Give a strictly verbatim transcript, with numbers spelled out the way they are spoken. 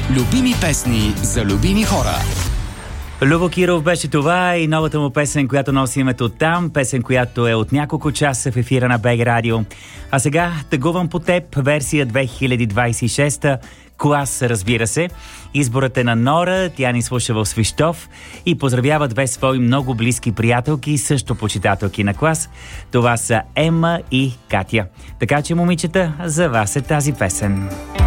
Любими песни за любими хора. Любо Киров беше това и новата му песен, която носи името Там, песен, която е от няколко часа в ефира на БГ Радио. А сега Тъгувам по теб, версия две хиляди двадесет и шеста, клас, разбира се. Изборът е на Нора, тя ни слуша в Свищов и поздравява две свои много близки приятелки, също почитателки на клас. Това са Ема и Катя. Така че, момичета, за вас е тази песен.